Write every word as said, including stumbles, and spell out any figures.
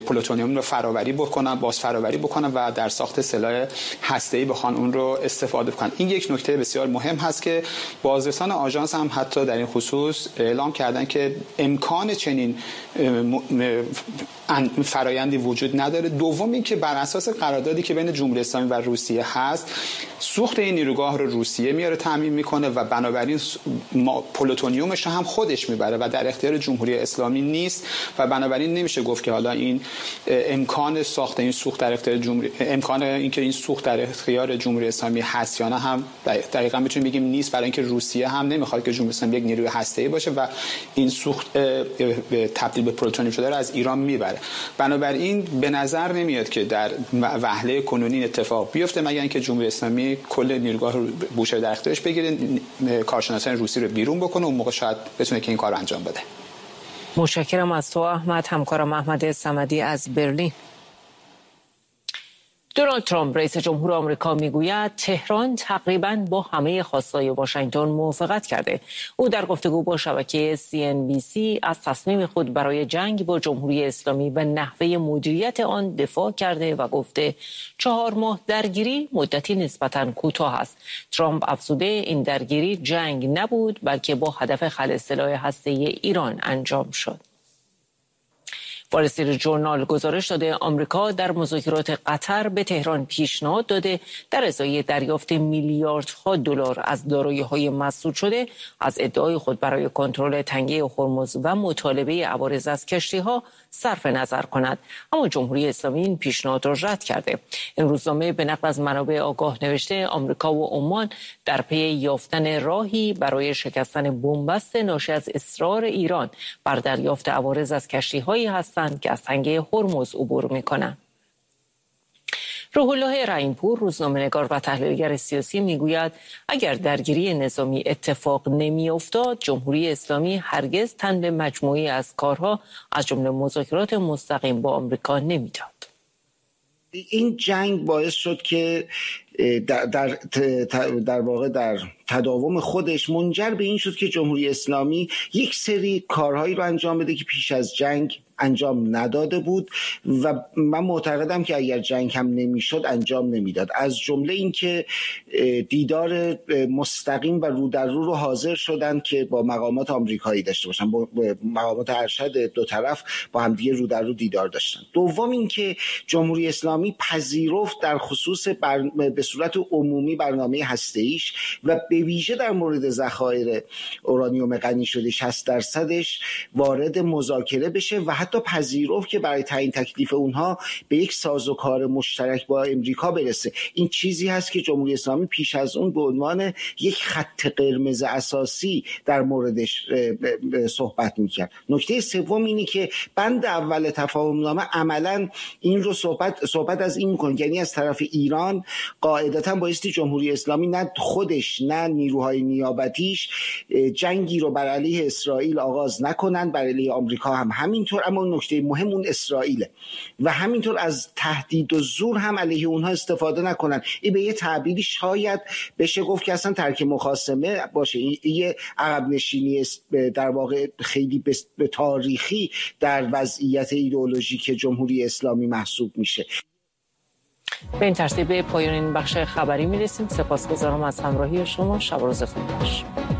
پلوتونیوم رو فراوری بکنن، باز فراوری بکنن و در ساخت سلاح هسته‌ای بخوان اون رو استفاده کنن. این یک نکته بسیار مهم هست که بازرسان آژانس هم حتی در این خصوص اعلام کردن که امکان چنین فرایندی وجود نداره. دوم این که بر اساس قراردادی که بین جمهوری اسلامی و روسیه هست، سوخت این نیروگاه رو روسیه میاره تامین میکنه و بنابراین پلوتونیومش هم خودش میبره و در اختیار جمهوری اسلامی نیست و بنابراین نمیشه گفت که حالا این امکان ساخت این سوخت در اختیار جمهوری امکان اینکه این سوخت در اختیار جمهوری اسلامی هست یا نه هم دقیقاً میتونیم بگیم نیست، برای اینکه روسیه هم نمیخواد که جمهوری اسلامی یک نیروی هسته‌ای باشه و این سوخت تبدیل به پلوتونیوم شده رو از ایران میبره. بنابراین به نظر نمیاد که در وهله کنونی اتفاق بیفته مگر اینکه جمهوری اسلامی کل نیروگاه رو بوشه در اختیارش بگیره، کارشناسان روسی رو بیرون بکنه، اون موقع شاید بتونه که این کار انجام بده. متشکرم از تو احمد. همکارم احمد صمدی از برلین. دونالد ترامپ رئیس جمهور آمریکا میگوید تهران تقریباً با همه خواستای واشنگتن موافقت کرده. او در گفتگو با شبکه سی ان بی سی از تصمیم خود برای جنگ با جمهوری اسلامی و نحوه مدیریت آن دفاع کرده و گفته چهار ماه درگیری مدتی نسبتاً کوتاه است. ترامپ افزوده این درگیری جنگ نبود بلکه با هدف خلع سلاح هسته‌ای ایران انجام شد. وال استریت ژورنال گزارش داده آمریکا در مذاکرات قطر به تهران پیشنهاد داده در ازای دریافت میلیاردها دلار از دارایی‌های مسدود شده از ادعای خود برای کنترل تنگه هرمز و مطالبه عوارض از کشتی‌ها صرف نظر کند، اما جمهوری اسلامی این پیشنهاد را رد کرده. این روزنامه به نقل از منابع آگاه نوشته آمریکا و عمان در پی یافتن راهی برای شکستن بنبست ناشی از اصرار ایران بر دریافت عوارض از کشتی‌هایی هستند که از تنگه هرمز عبور می‌کنند. روح الله رحیم‌پور روزنامه‌نگار و تحلیلگر سیاسی میگوید اگر درگیری نظامی اتفاق نمی‌افتاد جمهوری اسلامی هرگز تن به مجموعی از کارها از جمله مذاکرات مستقیم با آمریکا نمی‌داد. این جنگ باعث شد که در در در واقع در تداوم خودش منجر به این شد که جمهوری اسلامی یک سری کارهایی رو انجام بده که پیش از جنگ انجام نداده بود و من معتقدم که اگر جنگ هم نمیشد انجام نمیداد. از جمله این که دیدار مستقیم و رو در رو رو حاضر شدن که با مقامات آمریکایی داشته باشن، با مقامات ارشد دو طرف با همدیگه رو در رو دیدار داشتن. دوم این که جمهوری اسلامی پذیرفت در خصوص بر... به صورت عمومی برنامه هسته‌ایش و به ویژه در مورد ذخایر اورانیوم غنی شده شصت درصدش وارد مذاکره بشه و حتی پذیرفت که برای تعیین تکلیف اونها به یک سازوکار مشترک با امریکا برسه. این چیزی هست که جمهوری اسلامی پیش از اون به عنوان یک خط قرمز اساسی در موردش صحبت میکرد. نکته سوم اینه که بند اول تفاهم نامه عملاً این رو صحبت صحبت از این میکنه، یعنی از طرف ایران قاعدتاً بایستی جمهوری اسلامی نه خودش نه نیروهای نیابتیش جنگی رو بر علیه اسرائیل آغاز نکنن، بر علیه آمریکا هم همینطور، اما نکته مهم اون اسرائیله و همینطور از تهدید و زور هم علیه اونها استفاده نکنن. این به یه تعبیری شاید بشه گفت که اصلا ترک مخاصمه باشه، این یه عقب نشینی در واقع خیلی به تاریخی در وضعیت ایدئولوژیک جمهوری اسلامی محسوب میشه. به این ترتیب به پایان این بخش خبری میرسیم. سپاسگزارم از همراهی شما. شب و روز خوب باش.